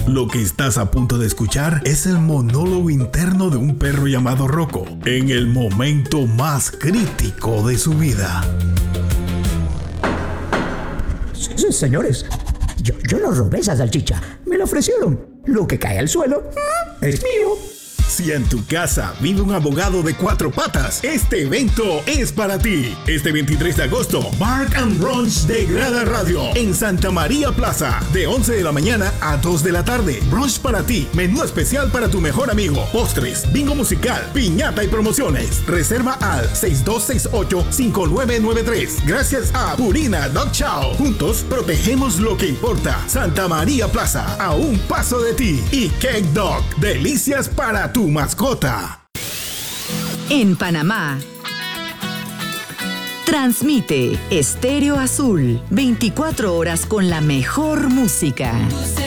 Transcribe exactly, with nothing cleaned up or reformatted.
Lo que estás a punto de escuchar es el monólogo interno de un perro llamado Rocco en el momento más crítico de su vida. Sí, señores, yo, yo no robé esa salchicha. Me la ofrecieron. Lo que cae al suelo es mío. Si en tu casa vive un abogado de cuatro patas, este evento es para ti. Este veintitrés de agosto, Bark and Brunch de Grada Radio en Santa María Plaza, de once de la mañana a dos de la tarde. Brunch para ti, menú especial para tu mejor amigo, postres, bingo musical, piñata y promociones. Reserva al seis dos seis ocho, cinco nueve nueve tres. Gracias a Purina Dog Chow. Juntos protegemos lo que importa. Santa María Plaza, a un paso de ti. Y Cake Dog, delicias para tu mascota. En Panamá, transmite Estéreo Azul, veinticuatro horas con la mejor música.